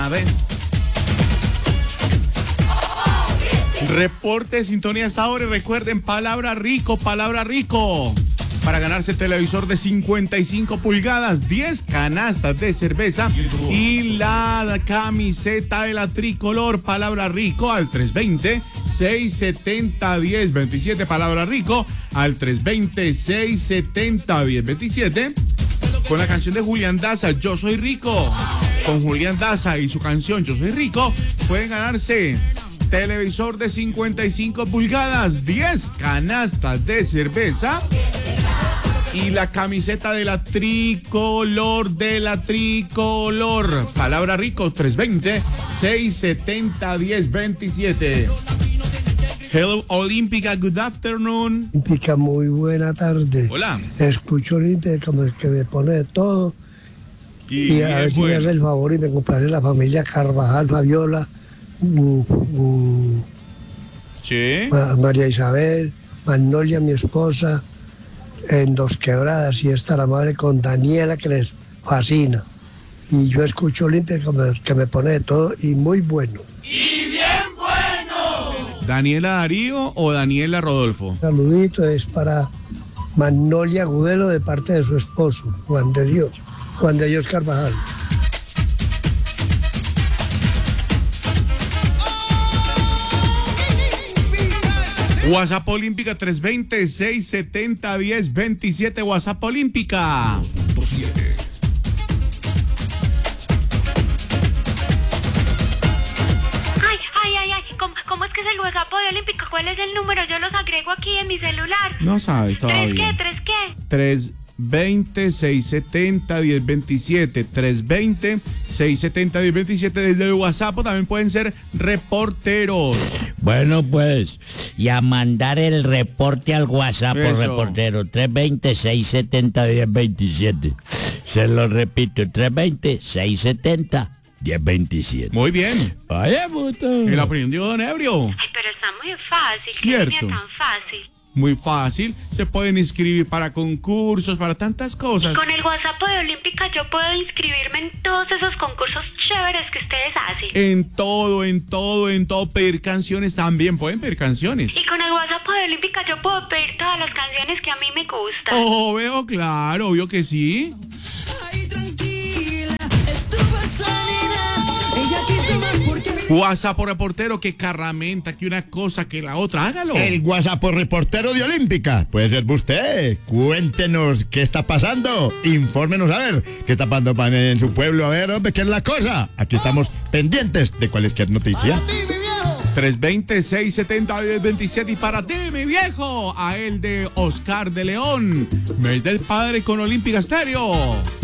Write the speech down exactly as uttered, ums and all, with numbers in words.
A ver. Reporte de sintonía hasta ahora y recuerden, palabra rico, palabra rico. Para ganarse el televisor de cincuenta y cinco pulgadas, diez canastas de cerveza y la camiseta de la tricolor. Palabra rico al tres dos cero, seis siete cero, uno cero dos siete. Palabra rico al tres dos cero, seis siete cero, uno cero dos siete. Con la canción de Julián Daza, Yo Soy Rico. Con Julián Daza y su canción Yo Soy Rico pueden ganarse televisor de cincuenta y cinco pulgadas, diez canastas de cerveza y la camiseta de la tricolor, de la tricolor. Palabra rico, tres dos cero, seis siete cero, uno cero dos siete. Hello, Olímpica, good afternoon. Olímpica, muy buena tarde. Hola. Escucho Olímpica como el que me pone de todo. Y, y a ver si bueno. me hace el favor y me compraré la familia Carvajal, Fabiola, mm, mm, sí. María Isabel, Magnolia, mi esposa, en Dos Quebradas, y esta la madre con Daniela, que les fascina. Y yo escucho Olímpica como el que me pone de todo y muy bueno. ¡Y bien bueno! ¿Daniela Darío o Daniela Rodolfo? Un saludito es para Magnolia Gudelo de parte de su esposo, Juan de Dios. Juan de Dios Carvajal. WhatsApp Olímpica tres dos cero, seis siete cero, uno cero dos siete. WhatsApp Olímpica. Ay, ay, ay, ay. ¿Cómo, ¿Cómo es que es el WhatsApp de Olímpica? ¿Cuál es el número? Yo los agrego aquí en mi celular. No sabes todavía. ¿Tres qué? ¿Tres qué? tres dos cero, seis siete cero, uno cero dos siete. tres dos cero, seis siete cero, uno cero dos siete. Desde el WhatsApp también pueden ser reporteros. Bueno, pues, y a mandar el reporte al WhatsApp por Eso. reportero. tres dos cero, seis siete cero, uno cero dos siete. Se lo repito, tres dos cero, seis siete cero, uno cero dos siete. Muy bien. Vaya puto. Y lo aprendió Don Ebrio. Ay, pero está muy fácil. Cierto. ¿Qué línea tan fácil? Muy fácil. Se pueden inscribir para concursos, para tantas cosas. Con el WhatsApp de Olímpica yo puedo inscribirme en todos esos concursos chéveres que ustedes hacen. En todo, en todo, en todo. Pedir canciones también. Pueden pedir canciones. Y con el WhatsApp de Olímpica yo puedo pedir todas las canciones que a mí me gustan. Oh, veo claro, obvio que sí. Ay, tranquila, estuvo salida. Ella quiso más porque me... WhatsApp por reportero, que carramenta, que una cosa, que la otra, hágalo. El WhatsApp por reportero de Olímpica. Puede ser usted. Cuéntenos qué está pasando. Infórmenos a ver qué está pasando en su pueblo. A ver, hombre, qué es la cosa. Aquí estamos pendientes de cualquier noticia. Para ti, mi viejo. tres dos cero, seis siete cero, uno cero dos siete. Y para ti, mi viejo, a el de Oscar de León, mes del padre con Olímpica Estéreo.